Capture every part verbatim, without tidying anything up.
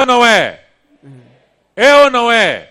ou não é? É ou não é?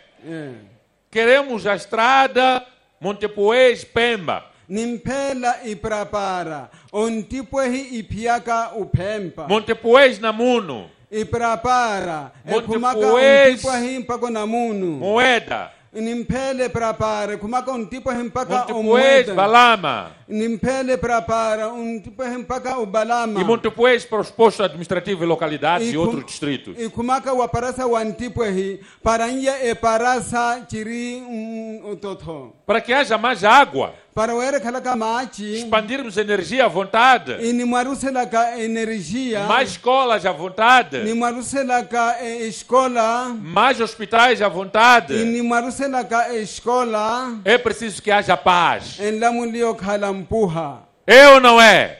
Queremos a estrada Montepuez-Pemba. Nimpela iprapara. Ontipwehi ipiaka upempa. Montepuez-Namuno. Iprapara. Ekumaka Montepuez- ontipwehi mpako namunu. Moeda. Nimpele prapara. Kumaka ontipwehi mpaka Montepuez, omweda. Balama. Nimpele prapara. Ontipwehi mpaka ubalama. E Montepuez para os postos administrativos e localidades e E outros com- distritos. E kumaka waparasa wantipwehi. Paranya e parasa chiri um, utotho. Para que haja mais água. Para o era kalaka machi. Expandirmos energia à vontade. Ini maruselaka energia. Mais escolas à vontade. Ni maruselaka eh, escola. Mais hospitais à vontade. Ini maruselaka escola. É preciso que haja paz. En la mulio kalampuha. É ou não é?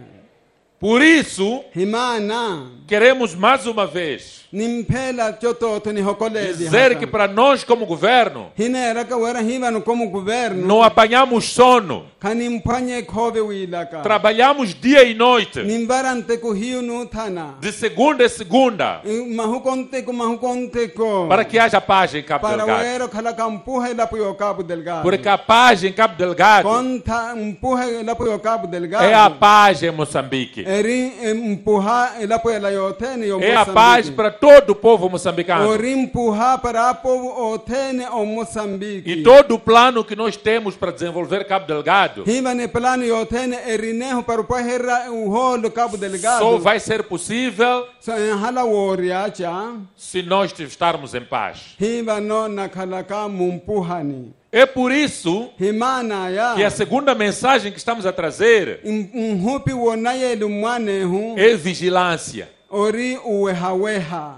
Por isso, Himana. queremos mais uma vez Nimpela choto ni hokole. dizer que para nós como governo Hina era ka wera hiva no como governo. não apanhamos sono. Kanimpanye khove wilaka. Trabalhamos dia e noite. Nimbarante ko hiu no thana. De segunda a segunda. Mahukonte ko mahukonte ko. Para que haja paz em Cabo Para o Delgado. era kalaka mpuha la puyo Cabo Delgado. Porque a paz em Cabo Delgado Conta mpuha la puyo Cabo Delgado. é a paz em Moçambique. Eri empurrar ela põe ela yotene o É a paz para todo o povo moçambicano. Ori empurrar para o povo otene o Moçambique. E todo o plano que nós temos para desenvolver Cabo Delgado Hiva ne plano yotene erineho para o poherra o rolo Cabo Delgado. só vai ser possível So hala woriacha. se nós estarmos em paz. Hiva no nakalaka mumpuhani. É por isso Himana ya. que a segunda mensagem que estamos a trazer Um hupi wonaye lumane hu. é vigilância. Ori uwehaweha.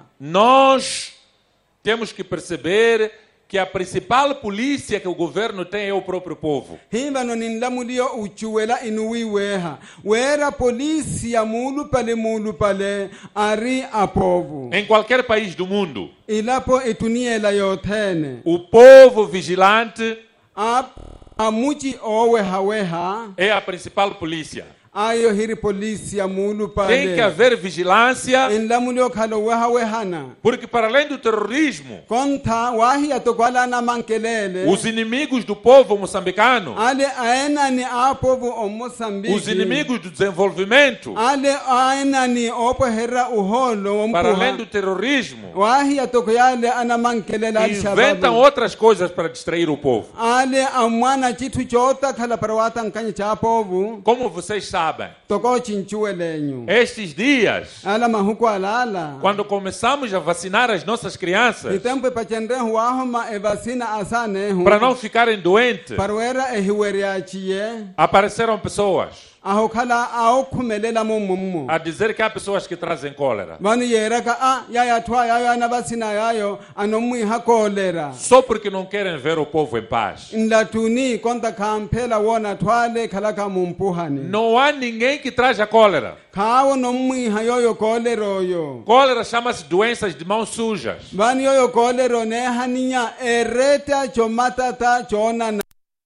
Nós temos que perceber que a principal polícia que o governo tem é o próprio povo. Himba no ninlamulio uchuela inuiweha. Wera polícia mulu pale mulu pale ari apovo. Em qualquer país do mundo, Ilapo etuniela yotene. o povo vigilante Ap amuchi owehaweha. é a principal polícia. Ayo hiri polícia mulu pale. Tem que haver vigilância, Inlamulio kalo wehawehana. porque para além do terrorismo, Konta wahi atokwala na mankelele. os inimigos do povo moçambicano, Ale aena ni apovo o Moçambique. os inimigos do desenvolvimento, Ale aena ni opo herra uholo o para além mpuha. do terrorismo, Wahi atokoyale ana mankelele inventam al-Shabaab. outras coisas para distrair o povo. Ale amwana chitu chota khala parawata nkanya cha povo. Como vocês sabem, Toko chinchuelenyu. estes dias, Ala mahuko alala. quando começamos a vacinar as nossas crianças, Itempe pachendre huahoma e vacina asane hu. para não ficarem doentes, Parwera e hiweriachie. apareceram pessoas Aho khala ao kumelela mumummu. a dizer que há pessoas que trazem cólera. Vanu yeraka ah yaya twa yaya na vacina yayo anomui hakolera. Só porque não querem ver o povo em paz. Nlatuni konta kampela wona twale khalaka mumpuhani. Não há ninguém que traz a cólera. Kawo nomui hayoyo koleroyo. Cólera chama-se doenças de mãos sujas. Vani yoyo kolero ne haninya ereta chomatata chona.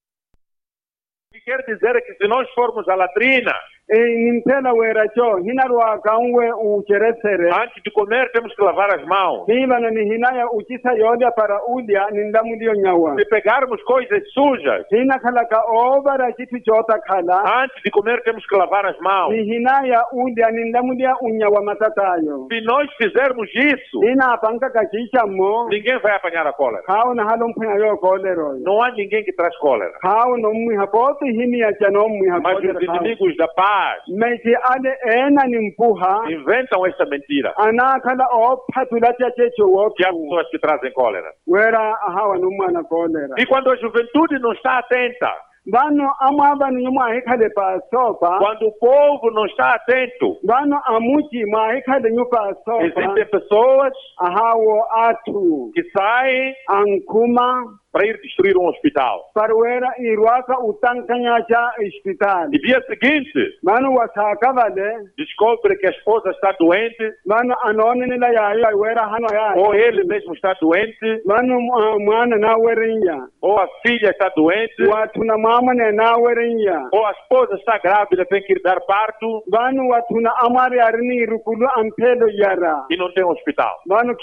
Quer dizer que se nós formos à latrina, Impela wera cho hinarwa kaunwe ucheresere. antes de comer temos que lavar as mãos. Hiva na hinaya uchisa yolia para ulia nindamudio nyawa. Se pegarmos coisas sujas, Hina khalaka obara chitu chota khala. antes de comer temos que lavar as mãos. Hinaya ulia nindamudia unyawa matatayo. Se nós fizermos isso, Hina apanka kachisha mo. ninguém vai apanhar a cólera. Kao na halom punya yo kolero. Não há ninguém que traz cólera. Kao no mui hapote hini ya chano mui Mas os hapote. inimigos da paz Meji ale ena nimpuha. inventam esta mentira, Ana khala o patula chachecho wo. que há pessoas que trazem cólera. Wera hawa numana kolera. E quando a juventude não está atenta, Bano amaba ni nyuma hekale pa sopa. quando o povo não está atento, Bano amuchi ma hekale nyupa sopa. existem pessoas Ahawo atu. que saem Ankuma. para ir destruir um hospital. Parwera irwaka utankanya cha hospital. E dia seguinte, Bano wasaka vale. descobre que a esposa está doente, Bano anone nila ya ya wera hano ya. ou ele mesmo está doente, Bano mwana na werinya. ou a filha está doente, Watu na mama ne na werinya. ou a esposa está grávida, tem que ir dar parto Bano watu na amari arini rukulu ampelo yara. e não tem hospital. Bano